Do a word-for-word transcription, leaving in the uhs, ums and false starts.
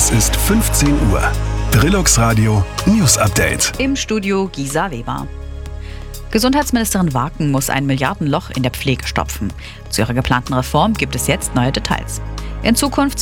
Es ist fünfzehn Uhr. Brillux Radio News Update. Im Studio Gisa Weber. Gesundheitsministerin Waken muss ein Milliardenloch in der Pflege stopfen. Zu ihrer geplanten Reform gibt es jetzt neue Details. In Zukunft